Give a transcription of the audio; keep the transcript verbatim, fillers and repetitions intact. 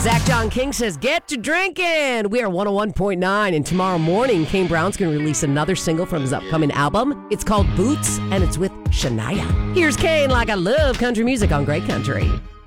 Zach John King says, get to drinking. We are one oh one point nine, and tomorrow morning, Kane Brown's going to release another single from his upcoming album. It's called Boots, and it's with Shania. Here's Kane, like I love country music on Great Country.